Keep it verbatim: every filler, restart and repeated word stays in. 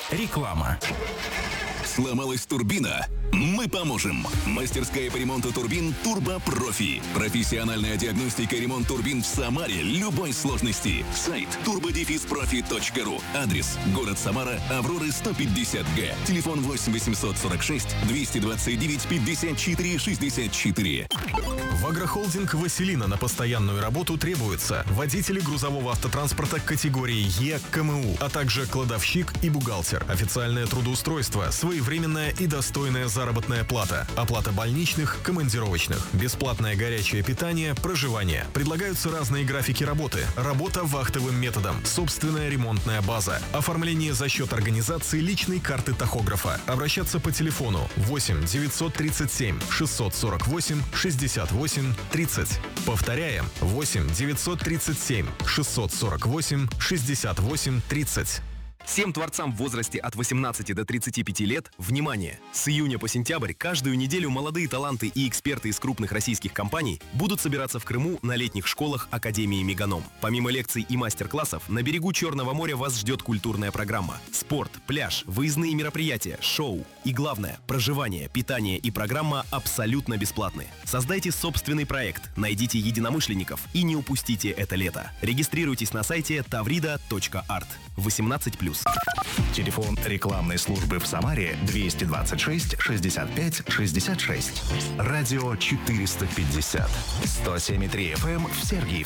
Реклама. Сломалась турбина? Мы поможем. Мастерская по ремонту турбин «Турбо Профи». Профессиональная диагностика и ремонт турбин в Самаре любой сложности. Сайт турбо профи точка ру. Адрес: город Самара, Авроры сто пятьдесят Г. Телефон восемь восемьсот сорок шесть двести двадцать девять пятьдесят четыре шестьдесят четыре. В агрохолдинг «Василина» на постоянную работу требуются водители грузового автотранспорта категории Е, КМУ, а также кладовщик и бухгалтер. Официальное трудоустройство, своевременная и достойная заработная плата, оплата больничных, командировочных, бесплатное горячее питание, проживание. Предлагаются разные графики работы, работа вахтовым методом, собственная ремонтная база, оформление за счет организации личной карты тахографа. Обращаться по телефону восемь девятьсот тридцать семь шестьсот сорок восемь шестьдесят восемь тридцать. Повторяем: восемь девятьсот тридцать семь шестьсот сорок восемь шестьдесят восемь тридцать. Всем творцам в возрасте от восемнадцати до тридцати пяти лет, внимание! С июня по сентябрь каждую неделю молодые таланты и эксперты из крупных российских компаний будут собираться в Крыму на летних школах Академии Меганом. Помимо лекций и мастер-классов, на берегу Черного моря вас ждет культурная программа. Спорт, пляж, выездные мероприятия, шоу. И главное, проживание, питание и программа абсолютно бесплатные. Создайте собственный проект, найдите единомышленников и не упустите это лето. Регистрируйтесь на сайте таврида точка арт. восемнадцать плюс. Телефон рекламной службы в Самаре двести двадцать шесть шестьдесят пять шестьдесят шесть. Радио четыреста пятьдесят. сто семь и три эф эм в Сергиевке.